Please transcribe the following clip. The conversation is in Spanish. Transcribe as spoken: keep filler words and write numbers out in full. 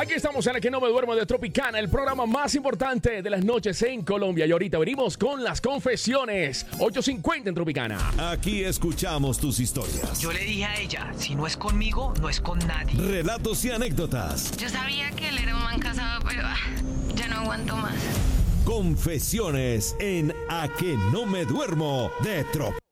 Aquí estamos en el que no me duermo de Tropicana, el programa más importante de las noches en Colombia. Y ahorita venimos con las confesiones. ocho cincuenta en Tropicana. Aquí escuchamos tus historias. Yo le dije a ella, si no es conmigo, no es con nadie. Relatos y anécdotas. Yo sabía que él era un man casado, pero ah, ya no aguanto más. Confesiones en A que no me duermo de Tropicana.